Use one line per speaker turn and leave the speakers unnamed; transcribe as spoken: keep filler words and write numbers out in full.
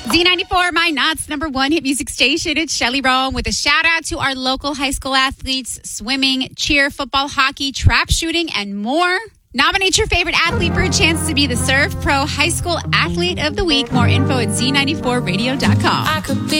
Z ninety-four, my Knots number one hit music station. It's Shelly Rome with a shout out to our local high school athletes, swimming, cheer, football, hockey, trap shooting, and more. Nominate your favorite athlete for a chance to be the Serve Pro High School Athlete of the Week. More info at Z ninety-four radio dot com.